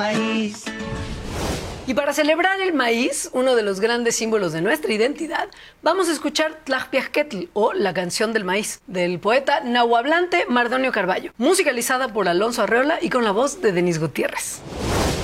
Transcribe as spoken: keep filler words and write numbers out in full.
Maíz. Y para celebrar el maíz, uno de los grandes símbolos de nuestra identidad, vamos a escuchar Tlajpiasquetl, o La canción del maíz, del poeta nahuablante Mardonio Carballo, musicalizada por Alonso Arreola y con la voz de Denise Gutiérrez.